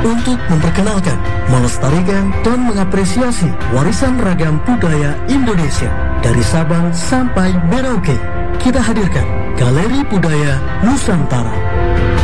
Untuk memperkenalkan, melestarikan, dan mengapresiasi warisan ragam budaya Indonesia dari Sabang sampai Merauke, kita hadirkan Galeri Budaya Nusantara.